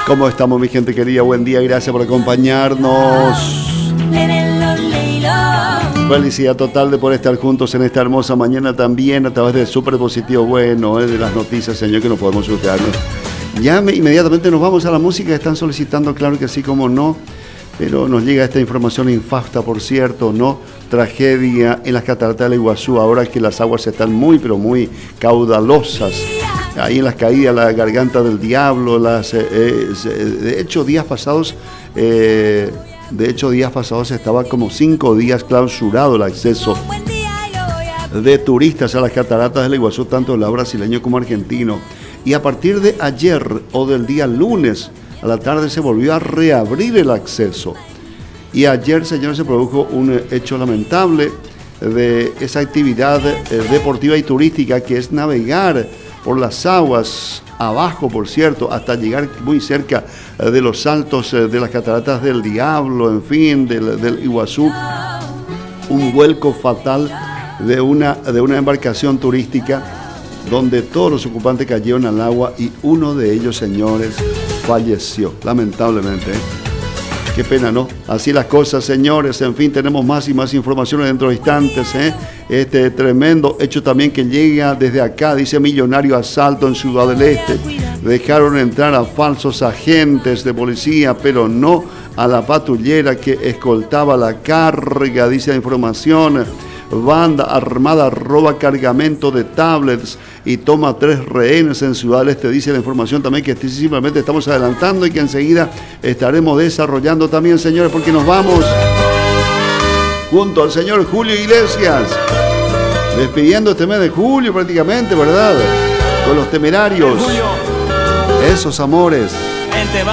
¿Cómo estamos, mi gente querida? Buen día, gracias por acompañarnos. Felicidad total de poder estar juntos en esta hermosa mañana también a través de Súper Positivo Bueno, de las noticias, Señor, que no podemos sortearnos. Ya inmediatamente nos vamos a la música, están solicitando, claro que sí, como no, pero nos llega esta información infausta, por cierto, ¿no? Tragedia en las cataratas del Iguazú, ahora que las aguas están muy, pero muy caudalosas. Ahí en las caídas, la garganta del diablo, de hecho días pasados estaba como 5 días clausurado el acceso de turistas a las cataratas del Iguazú, tanto lado brasileño como argentino. Y a partir de ayer o del día lunes a la tarde se volvió a reabrir el acceso. Y ayer, señores, se produjo un hecho lamentable de esa actividad deportiva y turística que es navegar por las aguas, abajo, por cierto, hasta llegar muy cerca de los saltos de las cataratas del Diablo, en fin, del Iguazú. Un vuelco fatal de una embarcación turística donde todos los ocupantes cayeron al agua y uno de ellos, señores, falleció, lamentablemente. Qué pena, ¿no? Así las cosas, señores. En fin, tenemos más y más informaciones dentro de instantes, Este tremendo hecho también que llega desde acá, dice millonario asalto en Ciudad del Este. Dejaron entrar a falsos agentes de policía, pero no a la patrullera que escoltaba la carga, dice la información. Banda armada roba cargamento de tablets y toma 3 rehenes en Ciudad del Este, dice la información también que simplemente estamos adelantando y que enseguida estaremos desarrollando también, señores, porque nos vamos junto al señor Julio Iglesias, despidiendo este mes de julio prácticamente, ¿verdad? Con los Temerarios, esos amores.